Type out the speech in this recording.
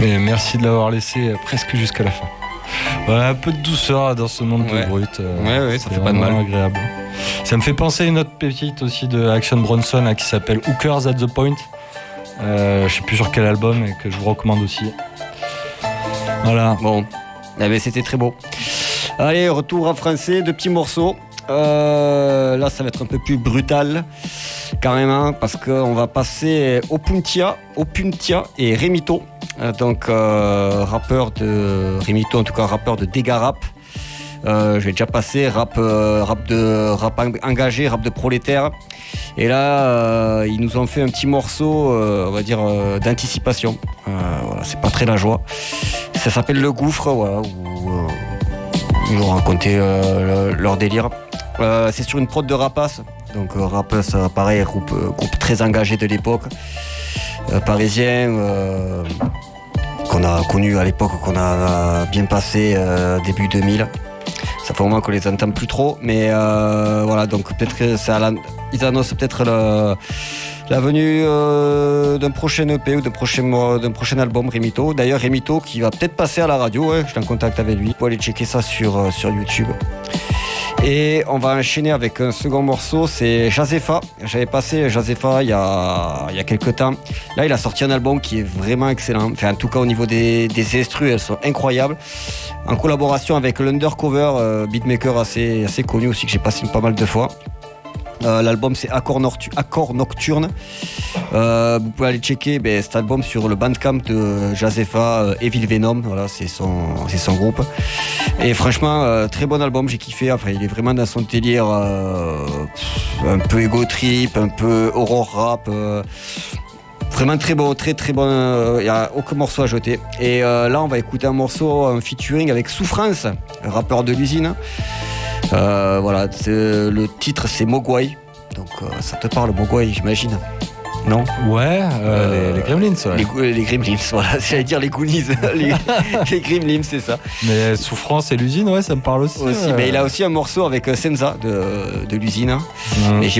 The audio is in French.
Et merci de l'avoir laissé presque jusqu'à la fin. Un peu de douceur dans ce monde de brut. Ouais, ça fait pas de mal. Agréable. Ça me fait penser à une autre pépite aussi de Action Bronson qui s'appelle Hookers at the Point. Je sais plus sur quel album et que je vous recommande aussi. Voilà. Bon, c'était très beau. Allez, retour en français, 2 petits morceaux. Là, ça va être un peu plus brutal, carrément, parce qu'on va passer au Puntia et Remito. Donc, rappeur de Remito, en tout cas rappeur de Dega Rap. J'ai déjà passé rap engagé, rap de prolétaire. Et là, ils nous ont fait un petit morceau, on va dire, d'anticipation. Voilà, c'est pas très la joie. Ça s'appelle Le Gouffre, voilà, où ils nous ont raconté leur délire. C'est sur une prod de Rapace. Donc Rapace, pareil, groupe très engagé de l'époque, parisien, qu'on a connu à l'époque, qu'on a bien passé début 2000. Ça fait un moment qu'on les entend plus trop, mais voilà, donc peut-être que ils annoncent peut-être la venue d'un prochain EP ou d'un prochain album, Remito. D'ailleurs, Remito qui va peut-être passer à la radio, je suis en contact avec lui. Vous pouvez aller checker ça sur YouTube. Et on va enchaîner avec un second morceau, c'est Jazepha. J'avais passé Jazepha il y a quelques temps. Là, il a sorti un album qui est vraiment excellent. Enfin, en tout cas, au niveau des instrus, elles sont incroyables. En collaboration avec l'Undercover, beatmaker assez connu aussi, que j'ai passé pas mal de fois. L'album c'est Accord Nocturne. Vous pouvez aller checker cet album sur le bandcamp de Jazepha, Evil Venom, voilà, c'est son groupe. Et franchement, très bon album, j'ai kiffé. Enfin, il est vraiment dans son délire un peu ego trip, un peu horror rap. Vraiment très bon, très très bon. Il n'y a aucun morceau à jeter. Et là, on va écouter un featuring avec Souffrance, rappeur de l'usine. Voilà, le titre c'est Mogwai. Donc ça te parle, Mogwai, j'imagine. Non ? Ouais, les Gremlins, ouais. Les Gremlins, voilà, j'allais dire les Goonies, les Gremlins, c'est ça. Mais Souffrance et l'usine, ouais, ça me parle aussi. Mais il a aussi un morceau avec Senza de l'usine. Mais j'ai